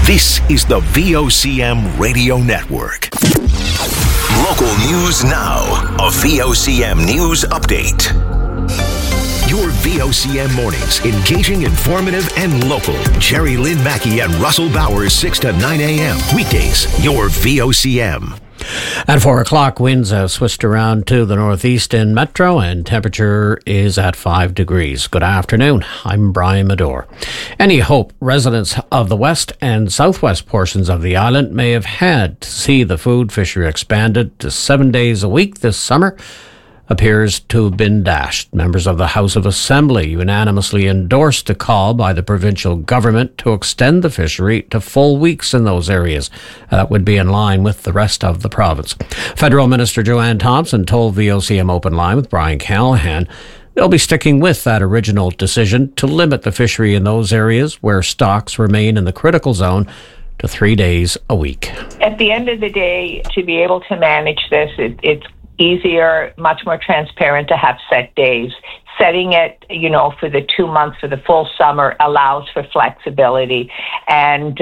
This is the VOCM Radio Network. Local news now. A VOCM news update. Your VOCM mornings, engaging, informative, and local. Jerry Lynn Mackey and Russell Bowers, 6 to 9 a.m. Weekdays, your VOCM. At 4 o'clock, winds have switched around to the northeast in Metro, and temperature is at 5 degrees. Good afternoon. I'm Brian Medore. Any hope residents of the west and southwest portions of the island may have had to see the food fishery expanded to 7 days a week this summer appears to have been dashed. Members of the House of Assembly unanimously endorsed a call by the provincial government to extend the fishery to full weeks in those areas. That would be in line with the rest of the province. Federal Minister Joanne Thompson told VOCM Open Line with Brian Callahan they'll be sticking with that original decision to limit the fishery in those areas where stocks remain in the critical zone to 3 days a week. At the end of the day, to be able to manage this, it's easier, much more transparent to have set days. Setting it, for the 2 months for the full summer allows for flexibility. And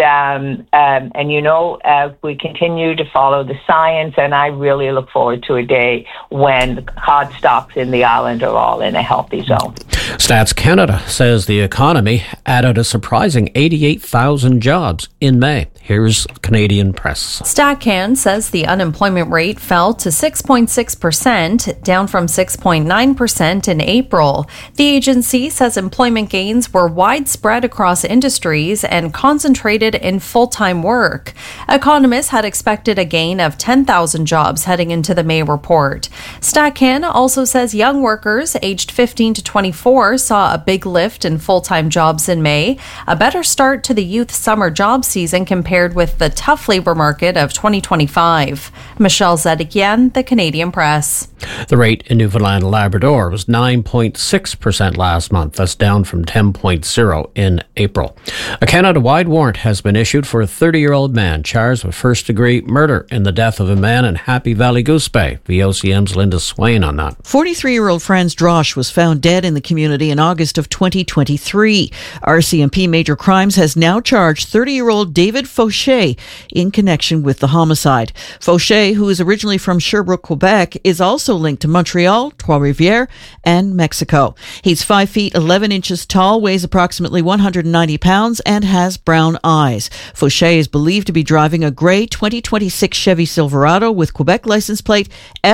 we continue to follow the science, and I really look forward to a day when the cod stocks in the island are all in a healthy zone. Stats Canada says the economy added a surprising 88,000 jobs in May. Here's Canadian Press. StatCan says the unemployment rate fell to 6.6%, down from 6.9% in April. The agency says employment gains were widespread across industries and concentrated in full-time work. Economists had expected a gain of 10,000 jobs heading into the May report. StatCan also says young workers aged 15 to 24 saw a big lift in full-time jobs in May, a better start to the youth summer job season compared with the tough labor market of 2025. Michelle Zedekian, the Canadian Press. The rate in Newfoundland and Labrador was 9.6% last month. That's down from 10.0% in April. A Canada-wide warrant has been issued for a 30-year-old man charged with first-degree murder in the death of a man in Happy Valley Goose Bay. VOCM's Linda Swain on that. 43-year-old Franz Drosch was found dead in the community in August of 2023. RCMP Major Crimes has now charged 30-year-old David Fauché in connection with the homicide. Fauché, who is originally from Sherbrooke, Quebec, is also linked to Montreal, Trois-Rivières, and Mexico. He's 5 feet 11 inches tall, weighs approximately 190 pounds, and has brown eyes. Fauché is believed to be driving a gray 2026 Chevy Silverado with Quebec license plate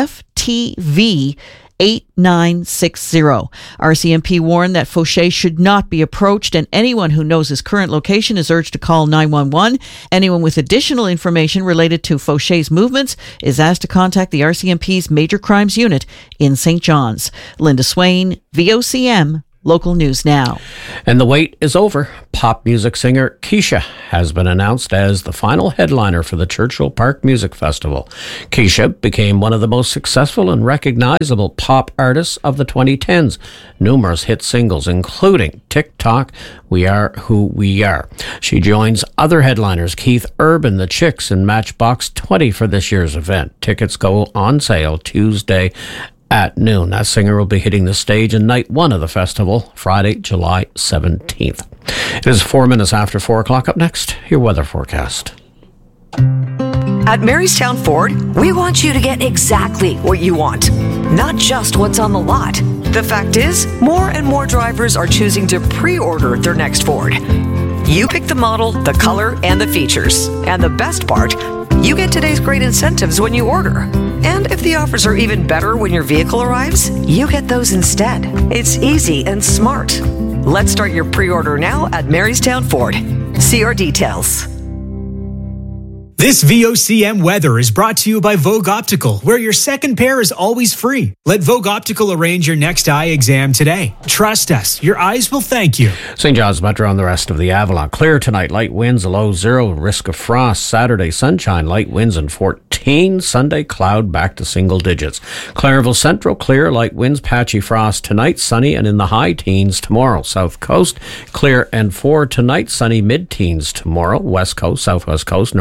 FTV 8960. RCMP warned that Fauché should not be approached, and anyone who knows his current location is urged to call 911. Anyone with additional information related to Fauché's movements is asked to contact the RCMP's Major Crimes Unit in St. John's. Linda Swain, VOCM. Local News Now. And the wait is over. Pop music singer Keisha has been announced as the final headliner for the Churchill Park Music Festival. Keisha became one of the most successful and recognizable pop artists of the 2010s. Numerous hit singles, including TikTok, We Are Who We Are. She joins other headliners, Keith Urban, The Chicks, and Matchbox 20 for this year's event. Tickets go on sale Tuesday at noon. That singer will be hitting the stage in night one of the festival, Friday, July 17th. It is 4 minutes after 4 o'clock. Up next, your weather forecast. At Marystown Ford, we want you to get exactly what you want, not just what's on the lot. The fact is, more and more drivers are choosing to pre-order their next Ford. You pick the model, the color, and the features. And the best part, you get today's great incentives when you order. And if the offers are even better when your vehicle arrives, you get those instead. It's easy and smart. Let's start your pre-order now at Marystown Ford. See our details. This VOCM weather is brought to you by Vogue Optical, where your second pair is always free. Let Vogue Optical arrange your next eye exam today. Trust us, your eyes will thank you. St. John's Metro and the rest of the Avalon. Clear tonight, light winds, a low 0, risk of frost. Saturday, sunshine, light winds and 14. Sunday, cloud back to single digits. Clarenville Central, clear, light winds, patchy frost tonight, sunny and in the high teens tomorrow. South Coast, clear and 4 tonight, sunny mid-teens tomorrow. West Coast, Southwest Coast, Northern Peninsula,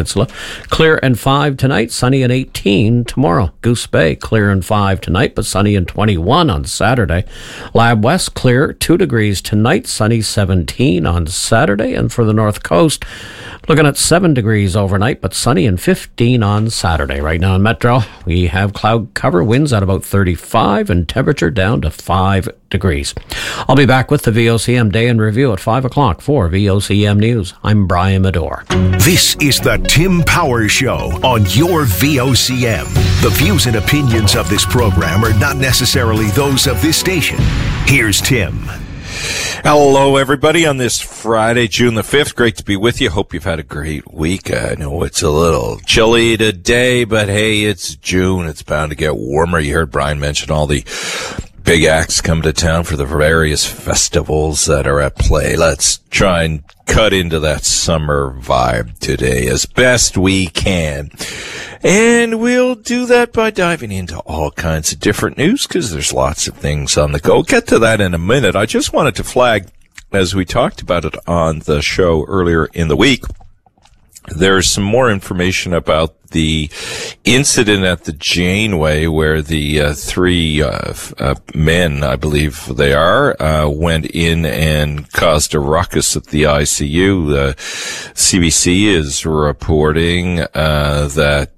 Peninsula. Clear and 5 tonight, sunny and 18 tomorrow. Goose Bay, clear and 5 tonight, but sunny and 21 on Saturday. Lab West, clear 2 degrees tonight, sunny 17 on Saturday. And for the North Coast, looking at 7 degrees overnight, but sunny and 15 on Saturday. Right now in Metro, we have cloud cover, winds at about 35, and temperature down to 5 degrees. I'll be back with the VOCM Day in Review at 5 o'clock for VOCM News. I'm Brian Medore. This is the Tim Power Show on your VOCM. The views and opinions of this program are not necessarily those of this station. Here's Tim. Hello, everybody, on this Friday, June the 5th. Great to be with you. Hope you've had a great week. I know it's a little chilly today, but hey, it's June. It's bound to get warmer. You heard Brian mention all the big acts come to town for the various festivals that are at play. Let's try and cut into that summer vibe today as best we can. And we'll do that by diving into all kinds of different news, because there's lots of things on the go. We'll get to that in a minute. I just wanted to flag, as we talked about it on the show earlier in the week, there's some more information about the incident at the Janeway where the three men, I believe they are, went in and caused a ruckus at the ICU. CBC is reporting that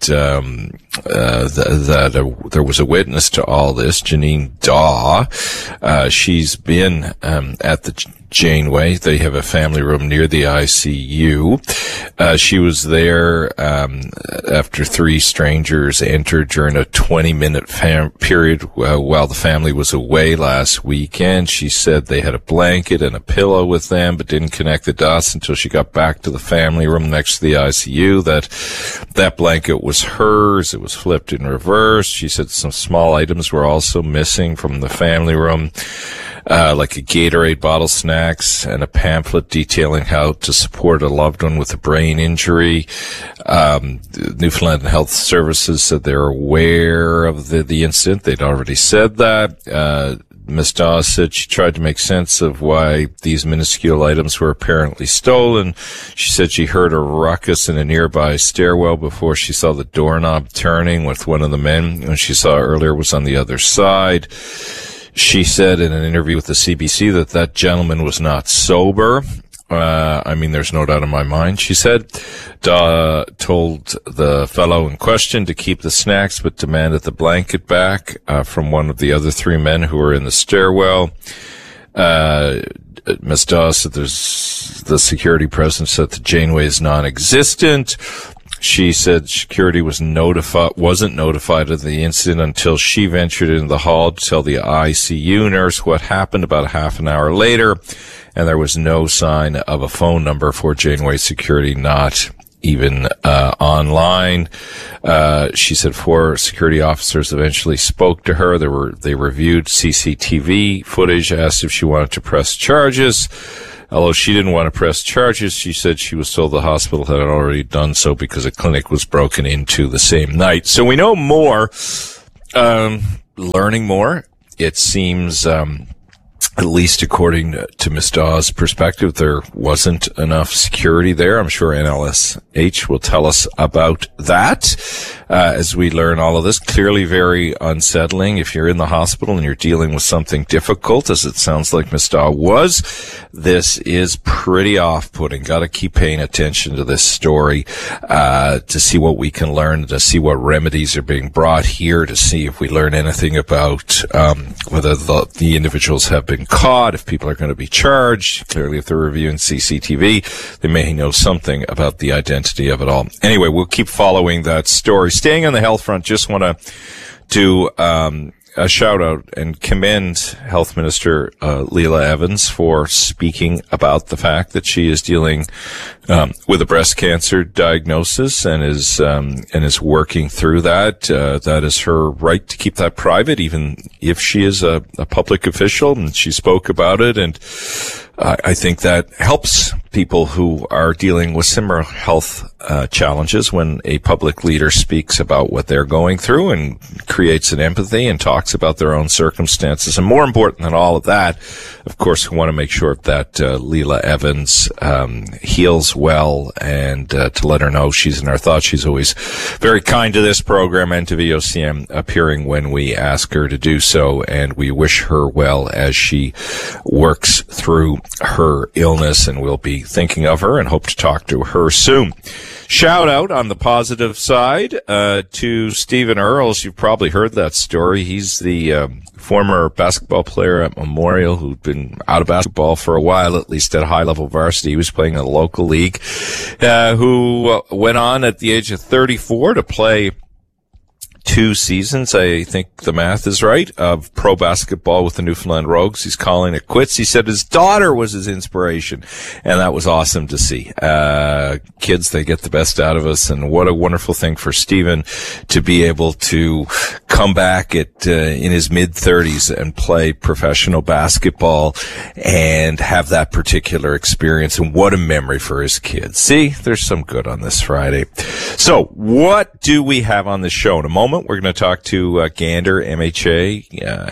there was a witness to all this, Janine Daw. She's been at the Janeway. They have a family room near the ICU. She was there after 3 strangers entered during a 20-minute period while the family was away last weekend. She said they had a blanket and a pillow with them, but didn't connect the dots until she got back to the family room next to the ICU. That blanket was hers. It was flipped in reverse. She said some small items were also missing from the family room, like a Gatorade bottle, snacks, and a pamphlet detailing how to support a loved one with a brain injury. Newfoundland Health Services said they're aware of the incident. They'd already said that. Ms. Dawes said she tried to make sense of why these minuscule items were apparently stolen. She said she heard a ruckus in a nearby stairwell before she saw the doorknob turning, with one of the men who she saw earlier was on the other side. She said in an interview with the CBC that gentleman was not sober. There's no doubt in my mind, she said. Told the fellow in question to keep the snacks, but demanded the blanket back from one of the other 3 men who were in the stairwell. Ms. Dawes said the security presence at the Janeway is non-existent. She said security wasn't notified of the incident until she ventured into the hall to tell the ICU nurse what happened about half an hour later, and there was no sign of a phone number for Janeway security, not even online. She said 4 security officers eventually spoke to her. They reviewed CCTV footage, asked if she wanted to press charges. Although she didn't want to press charges, she said she was told the hospital had already done so because a clinic was broken into the same night. So we know more, learning more. It seems, at least according to Ms. Dawes' perspective, there wasn't enough security there. I'm sure NLSH will tell us about that as we learn all of this. Clearly very unsettling if you're in the hospital and you're dealing with something difficult, as it sounds like Ms. Dawes was. This is pretty off-putting. Got to keep paying attention to this story to see what we can learn, to see what remedies are being brought here, to see if we learn anything about whether the individuals have been caught, if people are going to be charged. Clearly, if they're reviewing CCTV, they may know something about the identity of it all. Anyway, we'll keep following that story. Staying on the health front, just want to do a shout out and commend Health Minister Leila Evans for speaking about the fact that she is dealing with a breast cancer diagnosis and is working through that. That is her right to keep that private, even if she is a public official, and she spoke about it and I think that helps people who are dealing with similar health challenges when a public leader speaks about what they're going through and creates an empathy and talks about their own circumstances. And more important than all of that, of course, we want to make sure that Leila Evans heals well, and to let her know she's in our thoughts. She's always very kind to this program and to VOCM, appearing when we ask her to do so, and we wish her well as she works through her illness, and we'll be thinking of her and hope to talk to her soon. Shout out on the positive side to Stephen Earls. You've probably heard that story. He's the former basketball player at Memorial who'd been out of basketball for a while, at least at high-level varsity. He was playing in the local league, who went on at the age of 34 to play 2 seasons, I think the math is right, of pro basketball with the Newfoundland Rogues. He's calling it quits. He said his daughter was his inspiration, and that was awesome to see. Kids, they get the best out of us, and what a wonderful thing for Stephen to be able to come back in his mid-30s and play professional basketball and have that particular experience, and what a memory for his kids. See, there's some good on this Friday. So, what do we have on the show? In a moment, we're going to talk to Gander MHA,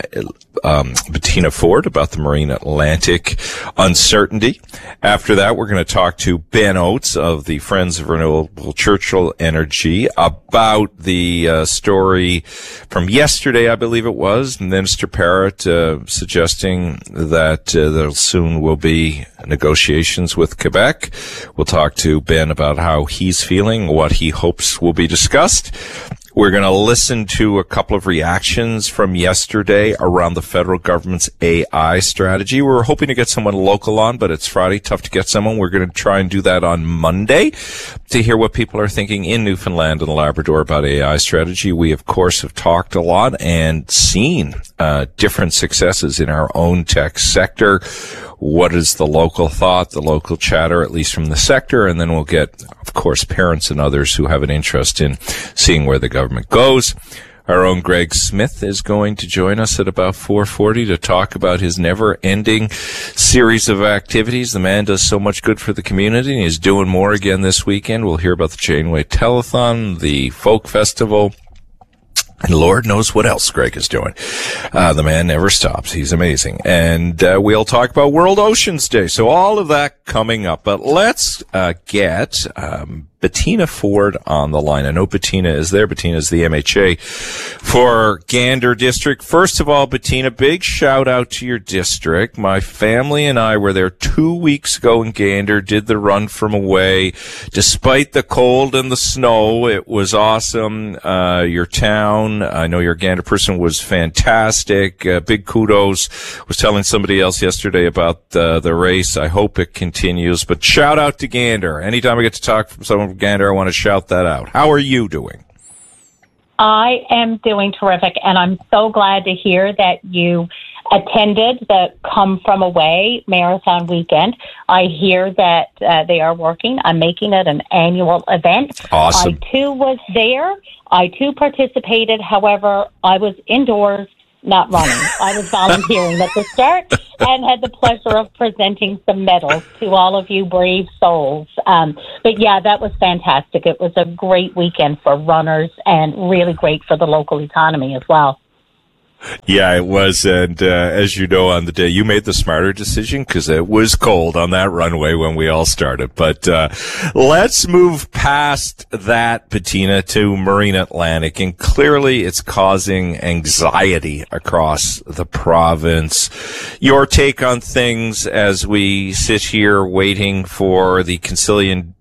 Bettina Ford, about the Marine Atlantic uncertainty. After that, we're going to talk to Ben Oates of the Friends of Renewable Churchill Energy about the story from yesterday, I believe it was, Minister Parrott suggesting that there soon will be negotiations with Quebec. We'll talk to Ben about how he's feeling, what he hopes will be discussed. We're going to listen to a couple of reactions from yesterday around the federal government's AI strategy. We were hoping to get someone local on, but it's Friday. Tough to get someone. We're going to try and do that on Monday to hear what people are thinking in Newfoundland and Labrador about AI strategy. We, of course, have talked a lot and seen different successes in our own tech sector. What is the local thought, the local chatter, at least from the sector? And then we'll get, of course, parents and others who have an interest in seeing where the government goes. Our own Greg Smith is going to join us at about 4:40 to talk about his never-ending series of activities. The man does so much good for the community, and he's doing more again this weekend. We'll hear about the Janeway Telethon, the Folk Festival, and Lord knows what else Greg is doing. The man never stops. He's amazing. And we'll talk about World Oceans Day. So all of that coming up. But let's get Bettina Ford on the line. I know Bettina is there. Bettina is the MHA for Gander District. First of all, Bettina, big shout out to your district. My family and I were there 2 weeks ago in Gander, did the run from away. Despite the cold and the snow, it was awesome. Your town, I know you're a Gander person, was fantastic. Big kudos. Was telling somebody else yesterday about the race. I hope it continues. But shout out to Gander. Anytime I get to talk from someone from Gander, I want to shout that out. How are you doing? I am doing terrific, and I'm so glad to hear that you attended the Come From Away Marathon weekend. I hear that they are working on making it an annual event. Awesome. I, too, was there. I, too, participated. However, I was indoors, not running. I was volunteering at the start and had the pleasure of presenting some medals to all of you brave souls. But yeah, that was fantastic. It was a great weekend for runners and really great for the local economy as well. Yeah, it was. And as you know, on the day, you made the smarter decision because it was cold on that runway when we all started. But let's move past that, Bettina, to Marine Atlantic. And clearly it's causing anxiety across the province. Your take on things as we sit here waiting for the conciliation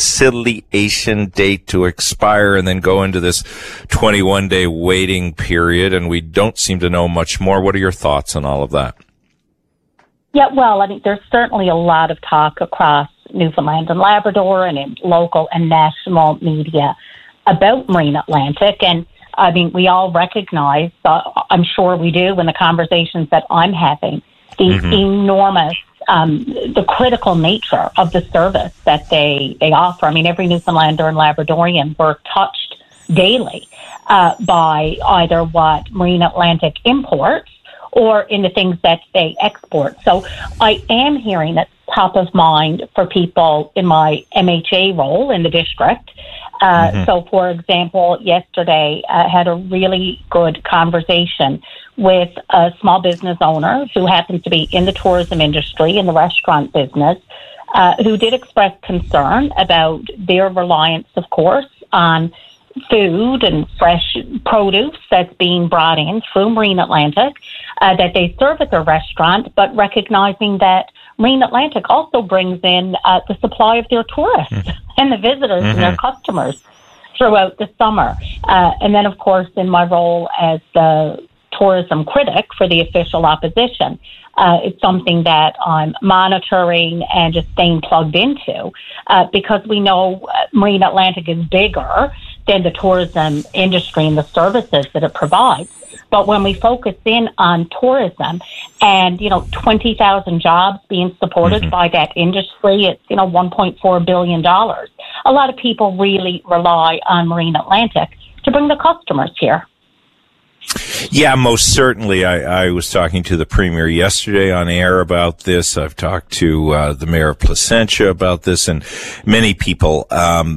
date to expire and then go into this 21-day waiting period, and we don't seem to know much more. What are your thoughts on all of that? Yeah, well, I mean, there's certainly a lot of talk across Newfoundland and Labrador and in local and national media about Marine Atlantic. And I mean, we all recognize, I'm sure we do in the conversations that I'm having, the enormous the critical nature of the service that they offer. I mean, every Newfoundlander and Labradorian were touched daily by either what Marine Atlantic imports or in the things that they export. So I am hearing that's top of mind for people in my MHA role in the district. So, for example, yesterday I had a really good conversation with a small business owner who happens to be in the tourism industry, in the restaurant business, who did express concern about their reliance, of course, on food and fresh produce that's being brought in through Marine Atlantic that they serve at their restaurant, but recognizing that Marine Atlantic also brings in the supply of their tourists and the visitors and their customers throughout the summer. And then, of course, in my role as the tourism critic for the official opposition, it's something that I'm monitoring and just staying plugged into because we know Marine Atlantic is bigger than the tourism industry and the services that it provides. But when we focus in on tourism and, 20,000 jobs being supported by that industry, it's, $1.4 billion. A lot of people really rely on Marine Atlantic to bring the customers here. Yeah, most certainly. I was talking to the Premier yesterday on air about this. I've talked to the Mayor of Placentia about this, and many people.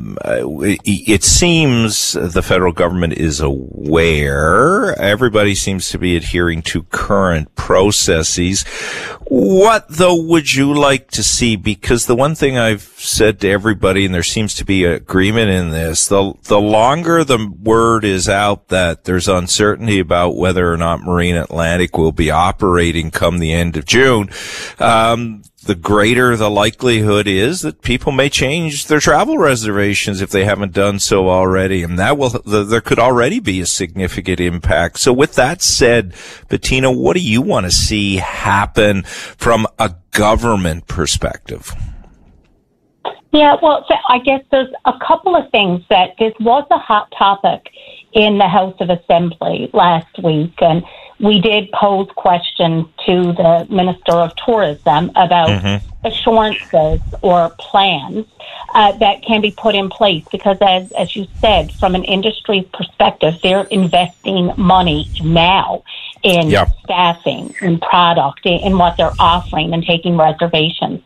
It seems the federal government is aware. Everybody seems to be adhering to current processes. What, though, would you like to see? Because the one thing I've said to everybody, and there seems to be agreement in this, the longer the word is out that there's uncertainty about whether or not Marine Atlantic will be operating come the end of June, the greater the likelihood is that people may change their travel reservations if they haven't done so already, and there could already be a significant impact. So with that said, Bettina, what do you want to see happen from a government perspective? Yeah, well, so I guess there's a couple of things that this was a hot topic in the House of Assembly last week, and we did pose questions to the Minister of Tourism about assurances or plans that can be put in place, because as you said, from an industry perspective, they're investing money now in staffing, in product, in what they're offering and taking reservations.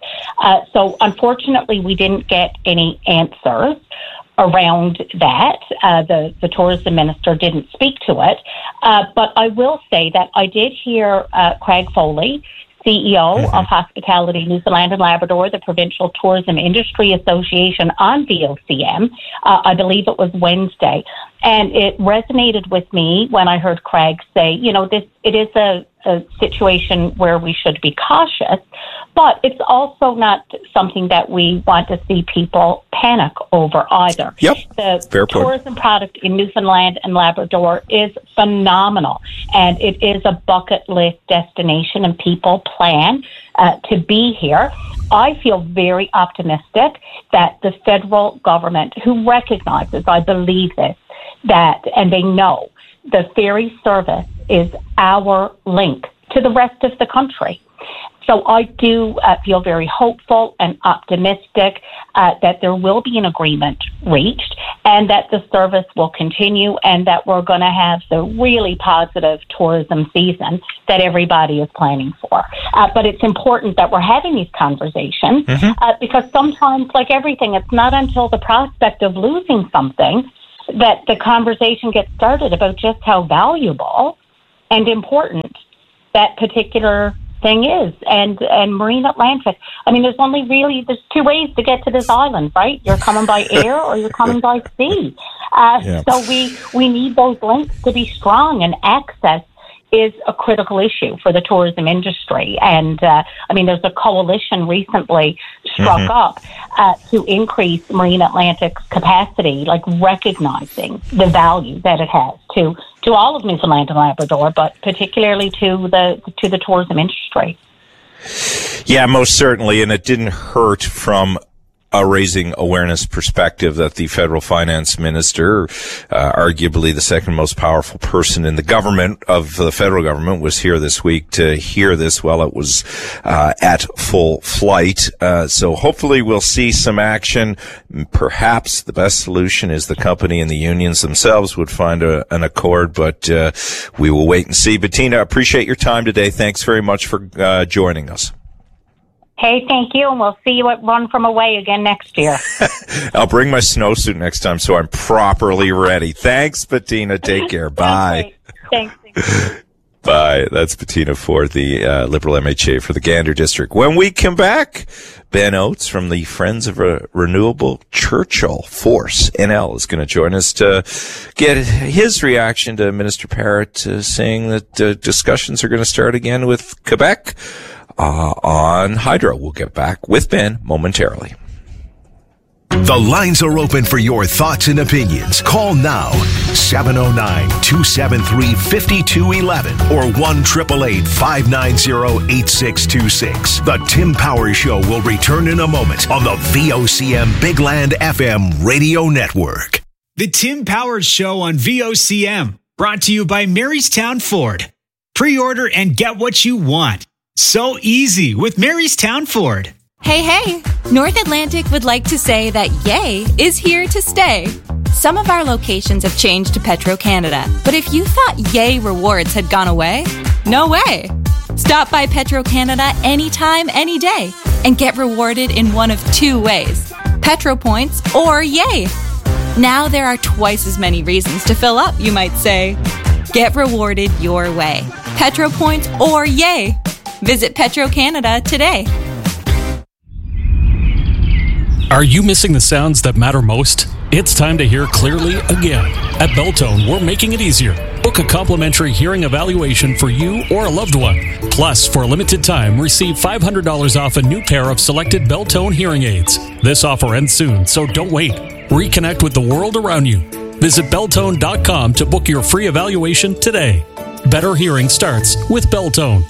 So unfortunately, we didn't get any answers around that. The tourism minister didn't speak to it. But I will say that I did hear Craig Foley, CEO of Hospitality Newfoundland and Labrador, the Provincial Tourism Industry Association, on VOCM. I believe it was Wednesday. And it resonated with me when I heard Craig say, it is a situation where we should be cautious, but it's also not something that we want to see people panic over either. Yep. The tourism product in Newfoundland and Labrador is phenomenal, and it is a bucket list destination, and people plan to be here. I feel very optimistic that the federal government, who recognizes, I believe this, and they know the ferry service is our link to the rest of the country. So I do feel very hopeful and optimistic that there will be an agreement reached and that the service will continue and that we're going to have the really positive tourism season that everybody is planning for. But it's important that we're having these conversations because sometimes, like everything, it's not until the prospect of losing something that the conversation gets started about just how valuable and important that particular thing is. And Marine Atlantic, there's there's two ways to get to this island, right? You're coming by air or you're coming by sea. So we need those links to be strong, and access is a critical issue for the tourism industry. And, there's a coalition recently struck up to increase Marine Atlantic's capacity, like recognizing the value that it has to all of Newfoundland and Labrador, but particularly to the tourism industry. Yeah, most certainly. And it didn't hurt from raising awareness perspective that the federal finance minister, arguably the second most powerful person in the government of the federal government, was here this week to hear this while it was at full flight. So hopefully we'll see some action. Perhaps the best solution is the company and the unions themselves would find an accord, but we will wait and see. Bettina, appreciate your time today. Thanks very much for joining us. Hey, thank you, and we'll see you at Run From Away again next year. I'll bring my snowsuit next time so I'm properly ready. Thanks, Bettina. Take care. Bye. Thanks. Bye. That's Bettina Ford, the Liberal MHA for the Gander District. When we come back, Ben Oates from the Friends of Renewable Churchill Force NL is going to join us to get his reaction to Minister Parrott saying that discussions are going to start again with Quebec on hydro. We'll get back with Ben momentarily. The lines are open for your thoughts and opinions. Call now, 709-273-5211 or 1-888-590-8626. The Tim Powers Show will return in a moment on the VOCM Big Land FM radio network. The Tim Powers Show on VOCM, brought to you by Marystown Ford. Pre-order and get what you want. So easy with Marystown Ford. Hey, North Atlantic would like to say that Yay is here to stay. Some of our locations have changed to Petro-Canada, but if you thought Yay rewards had gone away, no way. Stop by Petro-Canada anytime, any day, and get rewarded in one of two ways, Petro Points or Yay. Now there are twice as many reasons to fill up, you might say. Get rewarded your way, Petro Points or Yay. Visit Petro-Canada today. Are you missing the sounds that matter most? It's time to hear clearly again. At Beltone, we're making it easier. Book a complimentary hearing evaluation for you or a loved one. Plus, for a limited time, receive $500 off a new pair of selected Beltone hearing aids. This offer ends soon, so don't wait. Reconnect with the world around you. Visit Beltone.com to book your free evaluation today. Better hearing starts with Beltone.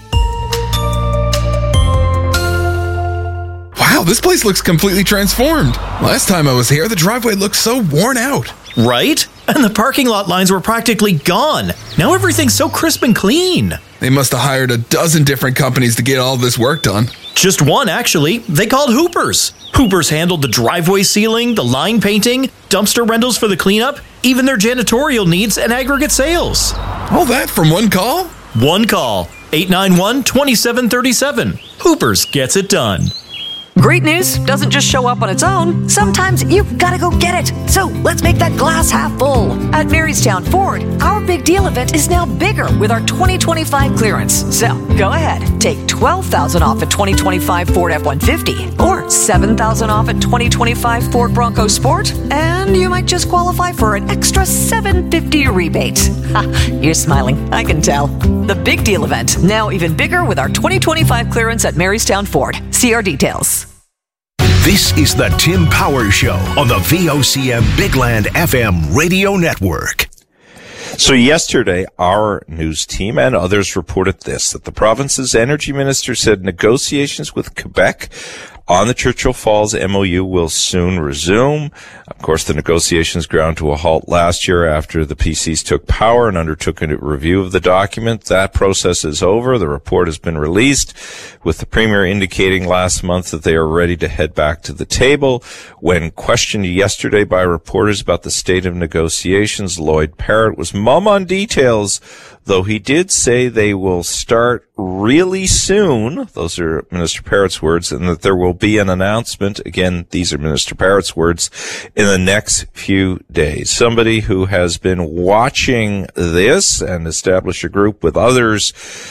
Wow, this place looks completely transformed. Last time I was here, the driveway looked so worn out. Right? And the parking lot lines were practically gone. Now everything's so crisp and clean. They must have hired a dozen different companies to get all this work done. Just one, actually. They called Hoopers. Hoopers handled the driveway sealing, the line painting, dumpster rentals for the cleanup, even their janitorial needs and aggregate sales. All that from one call? One call. 891-2737. Hoopers gets it done. Great news doesn't just show up on its own. Sometimes you've got to go get it. So let's make that glass half full. At Marystown Ford, our big deal event is now bigger with our 2025 clearance. So go ahead, take $12,000 off a 2025 Ford F-150 or $7,000 off a 2025 Ford Bronco Sport, and you might just qualify for an extra $750 rebate. You're smiling, I can tell. The big deal event, now even bigger with our 2025 clearance at Marystown Ford. See our details. This is the Tim Powers Show on the VOCM Big Land FM radio network. So yesterday, our news team and others reported this, that the province's energy minister said negotiations with Quebec on the Churchill Falls MOU will soon resume. Of course, the negotiations ground to a halt last year after the PCs took power and undertook a review of the document. That process is over. The report has been released, with the Premier indicating last month that they are ready to head back to the table. When questioned yesterday by reporters about the state of negotiations, Lloyd Parrott was mum on details, though he did say they will start really soon. Those are Minister Parrott's words, and that there will be an announcement. Again, these are Minister Parrott's words, in the next few days. Somebody who has been watching this and established a group with others